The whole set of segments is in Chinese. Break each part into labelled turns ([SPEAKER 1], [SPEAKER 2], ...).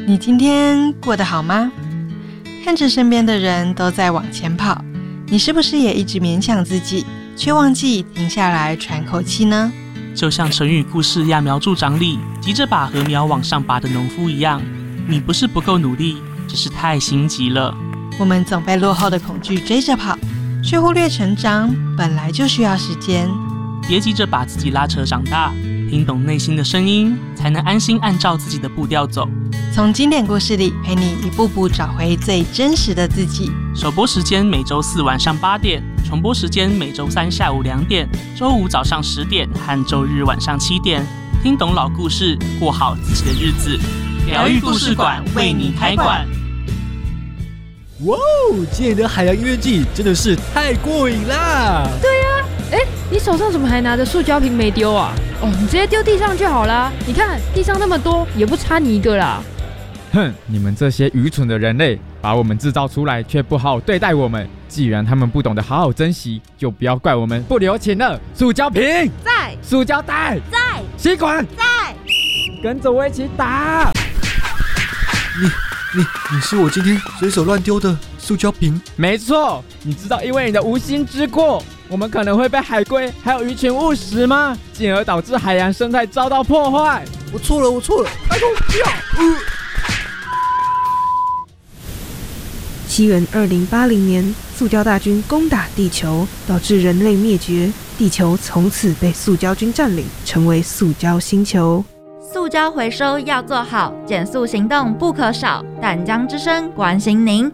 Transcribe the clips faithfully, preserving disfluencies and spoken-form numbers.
[SPEAKER 1] 你今天过得好吗？看着身边的人都在往前跑，你是不是也一直勉强自己，却忘记停下来喘口气呢？
[SPEAKER 2] 就像成语故事揠苗助长里急着把禾苗往上拔的农夫一样，你不是不够努力，只是太心急了。
[SPEAKER 1] 我们总被落后的恐惧追着跑，却忽略成长本来就需要时间。
[SPEAKER 2] 别急着把自己拉扯长大，听懂内心的声音，才能安心按照自己的步调走。
[SPEAKER 1] 从经典故事里陪你一步步找回最真实的自己。
[SPEAKER 2] 首播时间每周四晚上八点，重播时间每周三下午两点，周五早上十点和周日晚上七点。听懂老故事，过好自己的日子。疗愈故事馆为你开馆。
[SPEAKER 3] 哇哦，今年的海洋音乐季真的是太过瘾啦！
[SPEAKER 4] 对啊，哎，你手上怎么还拿着塑胶瓶没丢啊？哦，你直接丢地上就好啦。你看地上那么多，也不差你一个啦。
[SPEAKER 5] 哼，你们这些愚蠢的人类，把我们制造出来却不好好对待我们。既然他们不懂得好好珍惜，就不要怪我们不留情了。塑胶瓶
[SPEAKER 6] 在，
[SPEAKER 5] 塑胶袋
[SPEAKER 6] 在，
[SPEAKER 5] 吸管
[SPEAKER 6] 在，
[SPEAKER 5] 跟着我一起打。
[SPEAKER 3] 你你你是我今天随手乱丢的塑胶瓶？
[SPEAKER 5] 没错，你知道因为你的无心之过，我们可能会被海龟还有鱼群误食吗？进而导致海洋生态遭到破坏。
[SPEAKER 3] 我错了，我错了，拜托不要！呃
[SPEAKER 7] 西元二零八零年，塑胶大军攻打地球，导致人类灭绝，地球从此被塑胶军占领，成为塑胶星球。
[SPEAKER 6] 塑胶回收要做好，减速行动不可少。淡江之声关心您。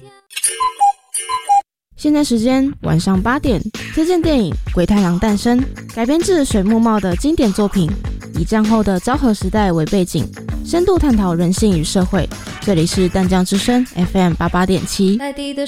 [SPEAKER 8] 现在时间晚上八点，推荐电影《鬼太郎诞生》，改编自水木茂的经典作品，以战后的昭和时代为背景，深度探讨人性与社会。这里是淡江之声 F M 八八点七。